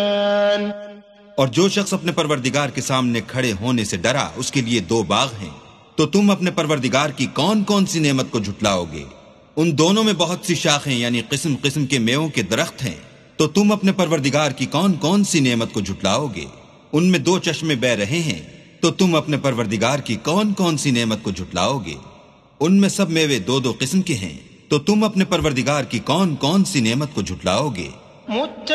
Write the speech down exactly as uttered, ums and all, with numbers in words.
और जो शख्स अपने परवरदिगार के सामने खड़े होने से डरा, उसके लिए दो बाग हैं। तो तुम अपने परवरदिगार की कौन कौन सी नेमत को झुटलाओगे? उन दोनों में बहुत सी शाखें यानी किस्म किस्म के मेवों के दरख्त हैं। तो तुम अपने परवरदिगार की कौन कौन सी नेमत को झुटलाओगे? उनमें दो चश्मे बह रहे हैं। तो तुम अपने परवरदिगार की कौन कौन सी नेमत को झुटलाओगे? उनमें सब मेवे दो दो किस्म के हैं। तो तुम अपने परवरदिगार की कौन कौन सी नेमत को झुटलाओगे?